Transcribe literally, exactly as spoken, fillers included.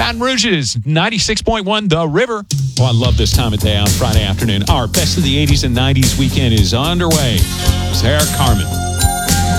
Baton Rouge's ninety-six point one The River. Oh, I love this time of day on Friday afternoon. Our Best of the eighties and nineties weekend is underway. Sarah Carmen.